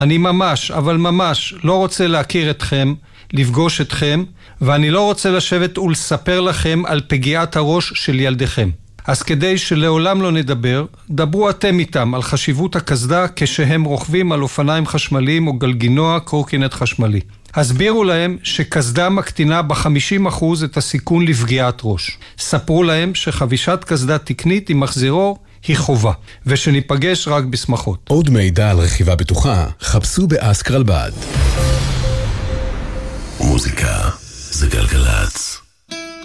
אני ממש, אבל ממש, לא רוצה להכיר אתכם, לפגוש אתכם, ואני לא רוצה לשבת ולספר לכם על פגיעת הראש של ילדיכם. אז כדי שלעולם לא נדבר, דברו אתם איתם על חשיבות הקסדה כשהם רוכבים על אופניים חשמליים או גלגינוע קורקינט חשמלי. הסבירו להם שקסדה מקטינה ב-50% את הסיכון לפגיעת ראש. ספרו להם שחבישת קסדה תקנית עם מחזירור היא חובה, ושניפגש רק בשמחות. עוד מידע על רכיבה בטוחה, חפשו באסקרלבד. מוזיקה זה גלגלץ.